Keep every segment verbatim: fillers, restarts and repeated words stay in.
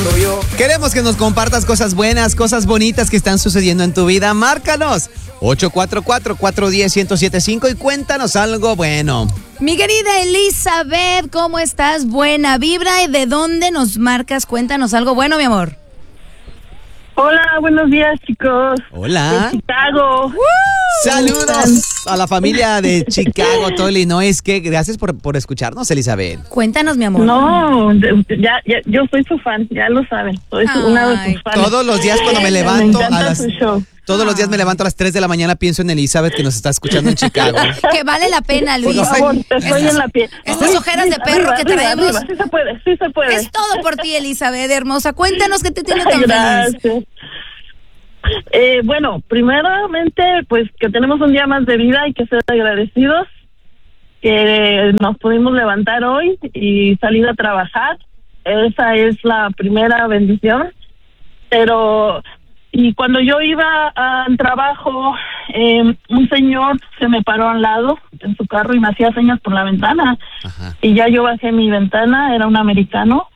tuyo. Queremos que nos compartas cosas buenas, cosas bonitas que están sucediendo en tu vida. Márcanos ocho cuatro cuatro, cuatro uno cero, uno cero siete cinco y cuéntanos algo bueno. Mi querida Elizabeth, ¿cómo estás? Buena vibra. ¿Y de dónde nos marcas? Cuéntanos algo bueno, mi amor. Hola, buenos días, chicos. Hola. De Chicago. Saludos a la familia de Chicago, todo Illinois. Que gracias por, por escucharnos, Elizabeth. Cuéntanos, mi amor. No, ya, ya, yo soy su fan, ya lo saben. Soy su- una de sus fans. Todos los días cuando me Me levanto encanta a las su show. todos los días me levanto a las tres de la mañana, pienso en Elizabeth que nos está escuchando en Chicago. Que vale la pena, Por Luis. favor, te estoy Estas- en la piel. estas ojeras de perro que Arriba, traemos. arriba, Sí se puede, sí se puede. Es todo por ti, Elizabeth, hermosa. Cuéntanos qué te tiene tan feliz. Gracias. Eh, bueno, primeramente, pues que tenemos un día más de vida y que ser agradecidos, que nos pudimos levantar hoy y salir a trabajar. Esa es la primera bendición. Pero, y cuando yo iba al trabajo, eh, un señor se me paró al lado en su carro y me hacía señas por la ventana. Ajá. Y ya yo bajé mi ventana, era un americano,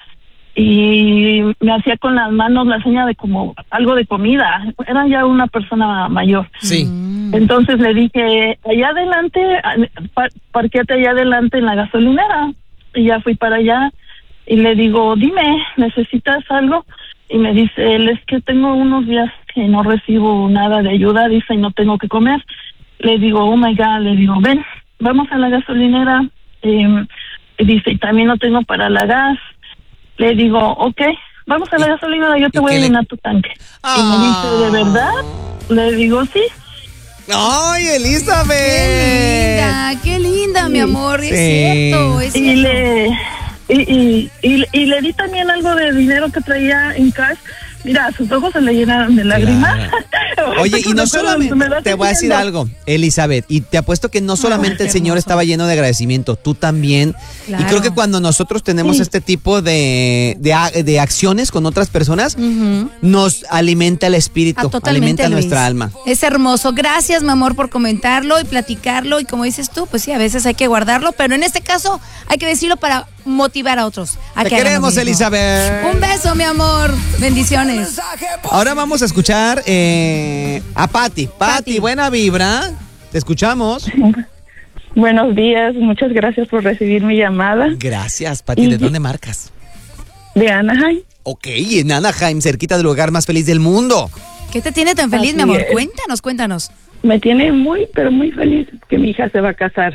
y me hacía con las manos la seña de como algo de comida. Era ya una persona mayor. Sí. Entonces le dije, allá adelante, pa- parquéate allá adelante en la gasolinera. Y ya fui para allá y le digo, dime, ¿necesitas algo? Y me dice él, es que tengo unos días que no recibo nada de ayuda, dice, y no tengo que comer. Le digo, oh my God, le digo, ven, vamos a la gasolinera. Eh, y dice, y también no tengo para la gas. Le digo, ok, vamos a la gasolinera, yo te y voy qué a le- llenar tu tanque. Ah. Y me dice, ¿de verdad? Le digo, sí. ¡Ay, Qué Elizabeth! linda, qué linda, mi amor. Es Sí. cierto, es Y cierto. le, y, y, y, y le di también algo de dinero que traía en cash. Mira, sus ojos se le llenaron de lágrimas. Oye, y no solamente, Me da te voy a decir sentimiento. algo, Elizabeth, y te apuesto que no solamente qué el Señor hermoso. estaba lleno de agradecimiento, tú también. Claro. Y creo que cuando nosotros tenemos Sí. este tipo de, de, a- de acciones con otras personas, Ujú. nos alimenta el Ah, espíritu, totalmente, alimenta Luis. nuestra alma. Es hermoso. Gracias, mi amor, por comentarlo y platicarlo. Y como dices tú, pues sí, a veces hay que guardarlo, pero en este caso hay que decirlo para motivar a otros. A Te que hagan lo queremos, mismo. Elizabeth. Un beso, mi amor. Bendiciones. Ahora vamos a escuchar eh, a Patti. Patti, Patti. buena vibra. Te escuchamos. Buenos días, muchas gracias por recibir mi llamada Gracias, Patti. ¿De Y- dónde marcas? de Anaheim. Ok, en Anaheim, cerquita del lugar más feliz del mundo. ¿Qué te tiene tan feliz, Así mi amor? es. Cuéntanos, cuéntanos. Me tiene muy, pero muy feliz que mi hija se va a casar.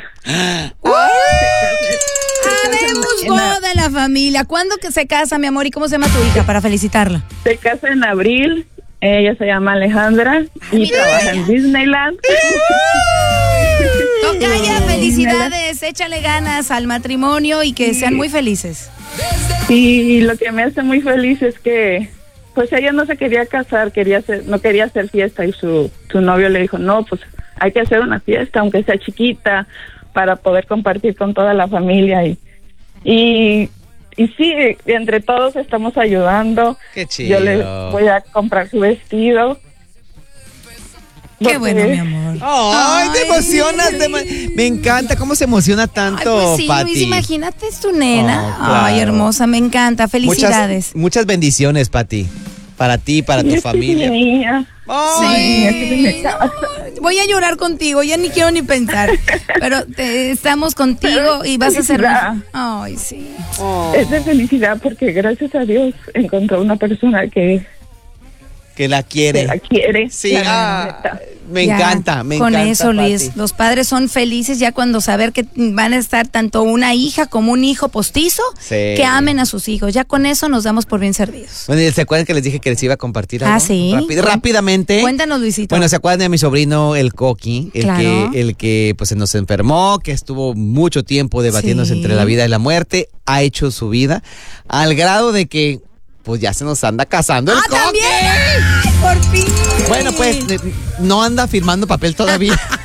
Habemos en- boda de la familia. ¿Cuándo que se casa, mi amor? ¿Y cómo se llama tu hija para felicitarla? Se casa en abril. Ella se llama Alejandra y mira. trabaja en Disneyland. Tocaya, felicidades. Échale ganas al matrimonio y que sean muy felices. Y lo que me hace muy feliz es que, pues ella no se quería casar, quería hacer, no quería hacer fiesta y su, su novio le dijo, no, pues hay que hacer una fiesta, aunque sea chiquita, para poder compartir con toda la familia. Y, y, y sí, entre todos estamos ayudando. Qué chido. Yo le voy a comprar su vestido. Qué Porque- bueno, mi amor. Ay, te Ay, emocionas. Luis. te emo- me encanta cómo se emociona Ay, tanto, pues sí, Patti. Luis, imagínate, es tu nena. Oh, claro. Ay, hermosa, me encanta. Felicidades. Muchas, muchas bendiciones, Patti. Para ti, para tu Y es que familia. mi niña. Ay. es que se me casa. Voy a llorar contigo, ya ni quiero ni pensar. Pero te- estamos contigo y vas a ser. Felicidad. Ay, sí. Es de felicidad porque gracias a Dios encontró una persona que, Que la que quiere. la quiere. Sí, la ah, neta. me Ya, encanta, me con encanta. eso, Luis. Patti. Los padres son felices ya cuando saber que van a estar tanto una hija como un hijo postizo, Sí. que amen a sus hijos. Ya con eso nos damos por bien servidos. Bueno, ¿y ¿se acuerdan que les dije que les iba a compartir Ah, algo? sí. Rápido- rápidamente. Cuéntanos, Luisito. Bueno, ¿se acuerdan de mi sobrino, el Coqui? El Claro. que, el que pues se nos enfermó, que estuvo mucho tiempo debatiéndose Sí. entre la vida y la muerte, ha hecho su vida, al grado de que pues ya se nos anda casando el ¡Ah, Coqui. también! ¡Ay, por fin! Bueno, pues eh, no anda firmando papel todavía.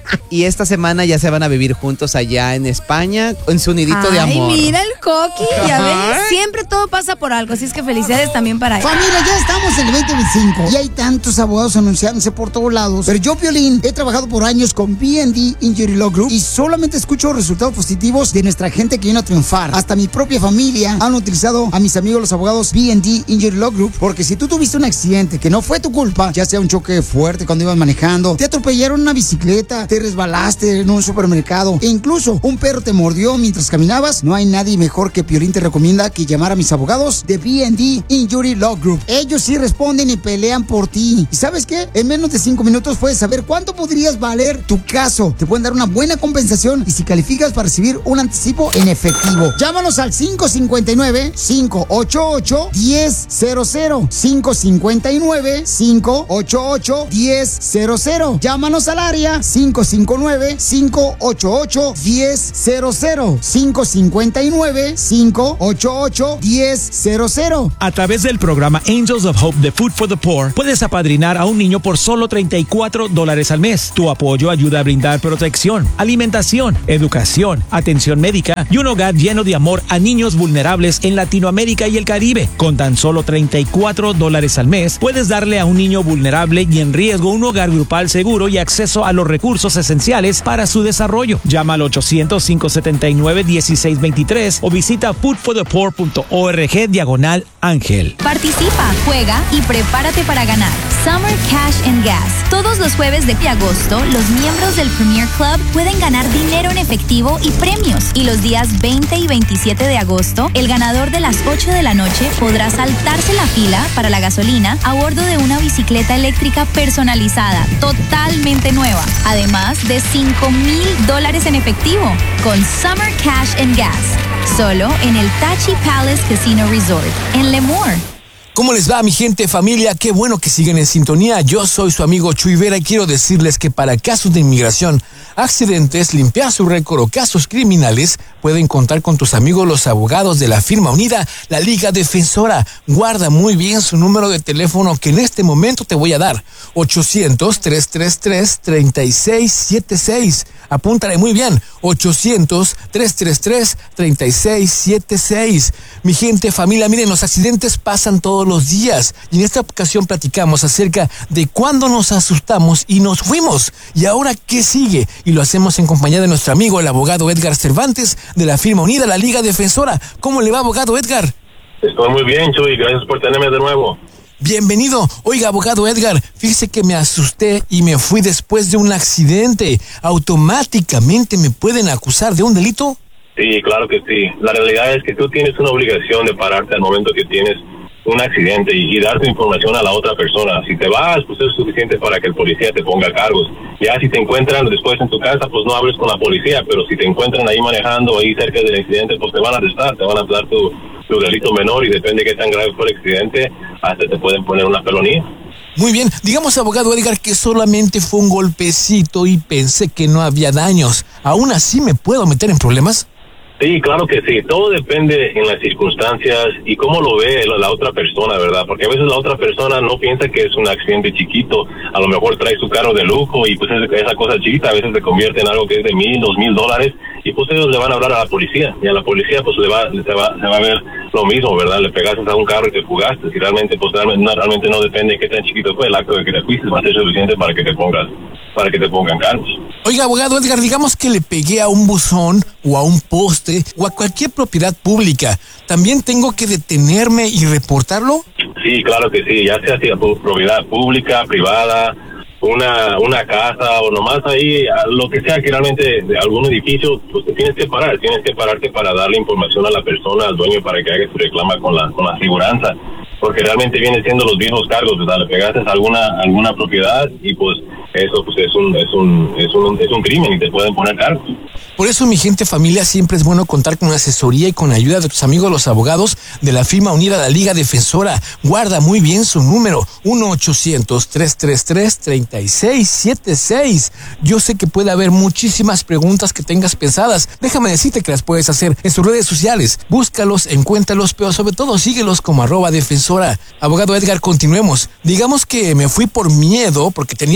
Y esta semana ya se van a vivir juntos allá en España, en su nidito Ay, de amor. Mira el Coqui, ya ves, siempre todo pasa por algo, así es que felicidades también para él. Familia, ya estamos en el veinte veinticinco y hay tantos abogados anunciándose por todos lados. Pero yo, Piolín, he trabajado por años con B and D Injury Law Group y solamente escucho resultados positivos de nuestra gente que vino a triunfar. Hasta mi propia familia han utilizado a mis amigos los abogados B and D Injury Law Group, porque si tú tuviste un accidente que no fue tu culpa, ya sea un choque fuerte cuando ibas manejando, te atropellaron una bicicleta, te resbalaste en un supermercado e incluso un perro te mordió mientras caminabas, no hay nadie mejor que Piolín te recomienda que llamar a mis abogados de B and D Injury Law Group. Ellos sí responden y pelean por ti. ¿Y sabes qué? En menos de cinco minutos puedes saber cuánto podrías valer tu caso. Te pueden dar una buena compensación y si calificas para recibir un anticipo en efectivo. Llámanos al cinco cinco nueve, cinco ocho ocho, uno cero cero cero. cinco cinco nueve, cinco ocho ocho, uno cero cero. Llámanos al área cinco cinco nueve, cinco ocho ocho, uno cero cero. cinco cinco nueve, cinco ocho ocho, uno cero cero. A través del programa Angels of Hope de Food for the Poor, puedes apadrinar a un niño por solo treinta y cuatro dólares al mes. Tu apoyo ayuda a brindar protección, alimentación, educación, atención médica y un hogar lleno de amor a niños vulnerables en Latinoamérica y el Caribe. Con tan solo treinta y cuatro dólares al mes, puedes darle a un niño vulnerable y en riesgo un hogar grupal seguro y acceso a los recursos esenciales para su desarrollo. Llama al ochocientos, cinco siete nueve, uno seis dos tres o visita food for the poor punto org diagonal ángel. Participa, juega y prepárate para ganar Summer Cash and Gas. Todos los jueves de agosto, los miembros del Premier Club pueden ganar dinero en efectivo y premios. Y los días veinte y veintisiete de agosto, el ganador de las ocho de la noche podrá saltarse la fila para la gasolina a bordo de una bicicleta eléctrica personalizada, totalmente nueva. Además de cinco mil dólares en efectivo con Summer Cash and Gas. Solo en el Tachi Palace Casino Resort, en Lemoore. ¿Cómo les va, mi gente, familia? Qué bueno que siguen en sintonía. Yo soy su amigo Chuy Vera y quiero decirles que para casos de inmigración, accidentes, limpiar su récord o casos criminales, pueden contar con tus amigos los abogados de la firma unida, la Liga Defensora. Guarda muy bien su número de teléfono que en este momento te voy a dar. ochocientos, tres tres tres, tres seis siete seis. Apúntale muy bien. ochocientos, tres tres tres, tres seis siete seis. Mi gente, familia, miren, los accidentes pasan todos los días. Y en esta ocasión platicamos acerca de cuándo nos asustamos y nos fuimos. Y ahora, ¿qué sigue? Y lo hacemos en compañía de nuestro amigo, el abogado Edgar Cervantes, de la firma unida, la Liga Defensora. ¿Cómo le va, abogado Edgar? Estoy muy bien, Chuy. Gracias por tenerme de nuevo. Bienvenido. Oiga, abogado Edgar, fíjese que me asusté y me fui después de un accidente. ¿Automáticamente me pueden acusar de un delito? Sí, claro que sí. La realidad es que tú tienes una obligación de pararte al momento que tienes un accidente y, y dar tu información a la otra persona. Si te vas, pues es suficiente para que el policía te ponga cargos. Ya si te encuentran después en tu casa, pues no hables con la policía, pero si te encuentran ahí manejando, ahí cerca del accidente, pues te van a arrestar, te van a dar tu, tu delito menor y depende de qué tan grave fue el accidente, hasta te pueden poner una felonía. Muy bien, digamos, abogado Edgar, que solamente fue un golpecito y pensé que no había daños. ¿Aún así me puedo meter en problemas? Sí, claro que sí. Todo depende en las circunstancias y cómo lo ve la, la otra persona, ¿verdad? Porque a veces la otra persona no piensa que es un accidente chiquito. A lo mejor trae su carro de lujo y pues esa cosa chiquita a veces se convierte en algo que es de mil, dos mil dólares y pues ellos le van a hablar a la policía. Y a la policía pues le va, se va, se va a ver lo mismo, ¿verdad? Le pegaste a un carro y te fugaste. Si realmente pues realmente no, realmente no depende de qué tan chiquito fue el acto de que te fuiste, va a ser suficiente para que te pongas, para que te pongan cargos. Oiga, abogado Edgar, digamos que le pegué a un buzón o a un poste o a cualquier propiedad pública. ¿También tengo que detenerme y reportarlo? Sí, claro que sí, ya sea si propiedad pública, privada, una una casa o nomás ahí, lo que sea que realmente de algún edificio, pues te tienes que parar, tienes que pararte para darle información a la persona, al dueño, para que haga su reclama con la con la aseguranza, porque realmente vienen siendo los mismos cargos, ¿verdad? Le pegaste a alguna alguna propiedad y pues eso pues es un es un es un es un crimen y te pueden poner cargos. Por eso, mi gente, familia, siempre es bueno contar con asesoría y con ayuda de tus amigos los abogados de la firma unida, la Liga Defensora. Guarda muy bien su número, uno ochocientos, tres tres tres, tres seis siete seis. Yo sé que puede haber muchísimas preguntas que tengas pensadas. Déjame decirte que las puedes hacer en sus redes sociales. Búscalos, encuéntralos, pero sobre todo síguelos como arroba defensora. Abogado Edgar, continuemos. Digamos que me fui por miedo, porque tenía miedo,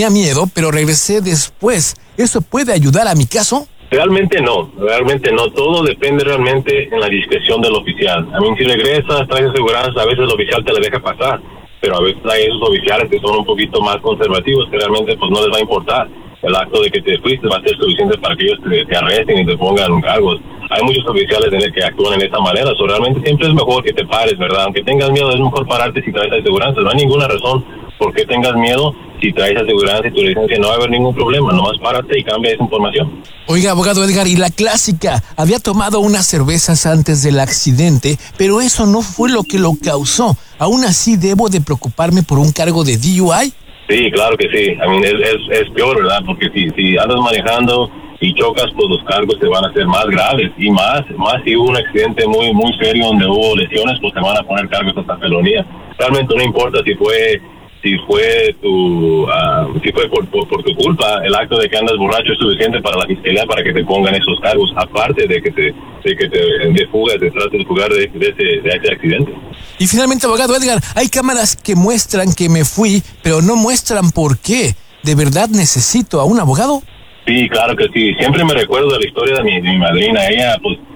primero, pero regresé después. ¿Eso puede ayudar a mi caso? Realmente no, realmente no. Todo depende realmente en la discreción del oficial. A mí, si regresas, traes aseguranza, a veces el oficial te la deja pasar, pero a veces hay esos oficiales que son un poquito más conservativos, que realmente pues no les va a importar. El acto de que te fuiste va a ser suficiente para que ellos te, te arresten y te pongan cargos. Hay muchos oficiales en el que actúan en esta manera, so, realmente siempre es mejor que te pares, ¿verdad? Aunque tengas miedo, es mejor pararte si traes aseguranza. No hay ninguna razón por qué tengas miedo. Si traes aseguranza y tu licencia, no va a haber ningún problema. Nomás párate y cambia esa información. Oiga, abogado Edgar, y la clásica, había tomado unas cervezas antes del accidente, pero eso no fue lo que lo causó. ¿Aún así debo de preocuparme por un cargo de D U I? Sí, claro que sí. I mean, es, es, es peor, ¿verdad? Porque si, si andas manejando y chocas, pues los cargos te van a ser más graves. Y más, más si hubo un accidente muy, muy serio donde hubo lesiones, pues te van a poner cargos hasta felonía. Realmente no importa si fue... si fue tu uh, si fue por, por, por tu culpa, el acto de que andas borracho es suficiente para la fiscalía para que te pongan esos cargos, aparte de que te de que te de fuga, te trates de fugar de, de, ese, de ese accidente. Y finalmente, abogado Edgar, hay cámaras que muestran que me fui, pero no muestran por qué. ¿De verdad necesito a un abogado? Sí, claro que sí. Siempre me recuerdo de la historia de mi, de mi madrina. Ella, pues,